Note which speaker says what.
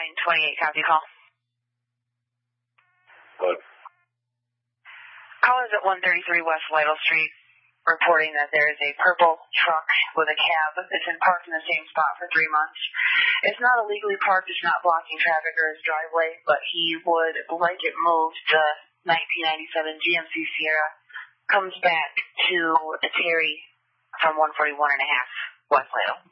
Speaker 1: 928, copy call.
Speaker 2: What?
Speaker 1: Callers at 133 West Lytle Street reporting that there is a purple truck with a cab that's been parked in the same spot for 3 months. It's not illegally parked, it's not blocking traffic or his driveway, but he would like it moved. The 1997 GMC Sierra comes back to Terry from 141 and a half West Lytle.